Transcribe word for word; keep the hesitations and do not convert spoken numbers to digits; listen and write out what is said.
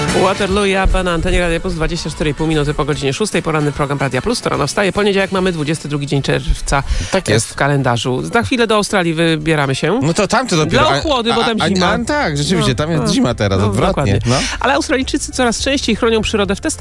Waterloo i ABBA na antenie Radia Plus, dwadzieścia cztery i pół minuty po godzinie szóstej. Poranny program Radia Plus, to rano wstaje. Poniedziałek mamy dwudziesty drugi dzień czerwca. Tak jest. W kalendarzu. Za chwilę do Australii wybieramy się. No to tam to dopiero. Dla ochłody, bo tam a, zima. A, a, tak, rzeczywiście, No, tam jest no, zima teraz, no, odwrotnie. dokładnie. No. Ale Australijczycy coraz częściej chronią przyrodę w te